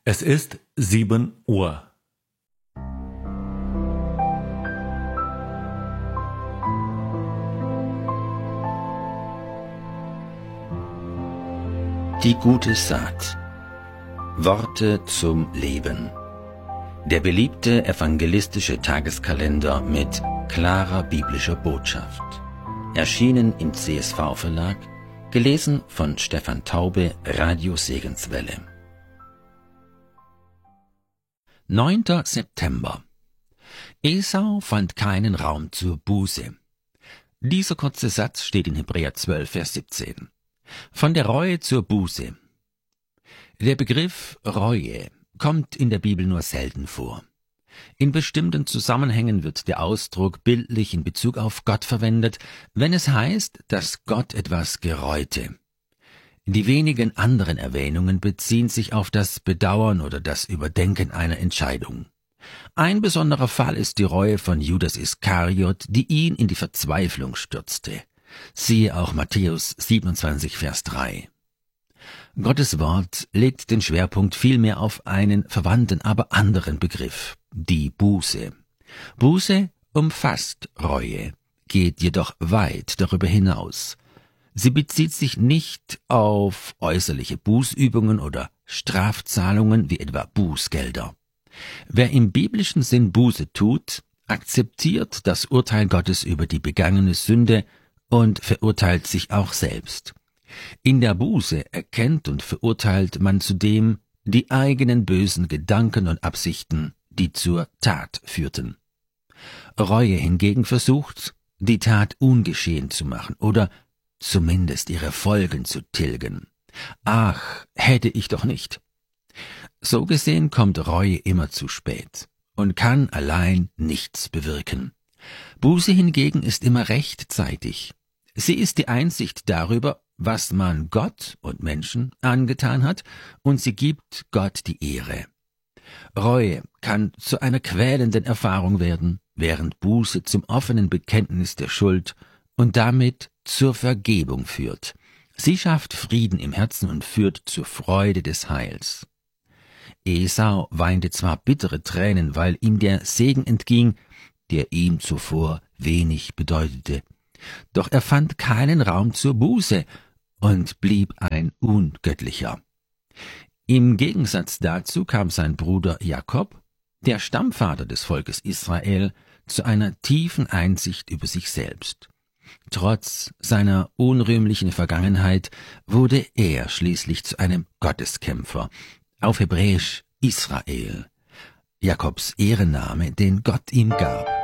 Es ist 7 Uhr. Die gute Saat. Worte zum Leben. Der beliebte evangelistische Tageskalender mit klarer biblischer Botschaft. Erschienen im CSV-Verlag, gelesen von Stefan Taube, Radio Segenswelle. 9. September. Esau fand keinen Raum zur Buße. Dieser kurze Satz steht in Hebräer 12, Vers 17. Von der Reue zur Buße. Der Begriff Reue kommt in der Bibel nur selten vor. In bestimmten Zusammenhängen wird der Ausdruck bildlich in Bezug auf Gott verwendet, wenn es heißt, dass Gott etwas gereute. Die wenigen anderen Erwähnungen beziehen sich auf das Bedauern oder das Überdenken einer Entscheidung. Ein besonderer Fall ist die Reue von Judas Iskariot, die ihn in die Verzweiflung stürzte. Siehe auch Matthäus 27, Vers 3. Gottes Wort legt den Schwerpunkt vielmehr auf einen verwandten, aber anderen Begriff, die Buße. Buße umfasst Reue, geht jedoch weit darüber hinaus. Sie bezieht sich nicht auf äußerliche Bußübungen oder Strafzahlungen wie etwa Bußgelder. Wer im biblischen Sinn Buße tut, akzeptiert das Urteil Gottes über die begangene Sünde und verurteilt sich auch selbst. In der Buße erkennt und verurteilt man zudem die eigenen bösen Gedanken und Absichten, die zur Tat führten. Reue hingegen versucht, die Tat ungeschehen zu machen oder zumindest ihre Folgen zu tilgen. Ach, hätte ich doch nicht. So gesehen kommt Reue immer zu spät und kann allein nichts bewirken. Buße hingegen ist immer rechtzeitig. Sie ist die Einsicht darüber, was man Gott und Menschen angetan hat, und sie gibt Gott die Ehre. Reue kann zu einer quälenden Erfahrung werden, während Buße zum offenen Bekenntnis der Schuld und damit zur Vergebung führt. Sie schafft Frieden im Herzen und führt zur Freude des Heils. Esau weinte zwar bittere Tränen, weil ihm der Segen entging, der ihm zuvor wenig bedeutete, doch er fand keinen Raum zur Buße und blieb ein Ungöttlicher. Im Gegensatz dazu kam sein Bruder Jakob, der Stammvater des Volkes Israel, zu einer tiefen Einsicht über sich selbst. Trotz seiner unrühmlichen Vergangenheit wurde er schließlich zu einem Gotteskämpfer, auf Hebräisch Israel, Jakobs Ehrenname, den Gott ihm gab.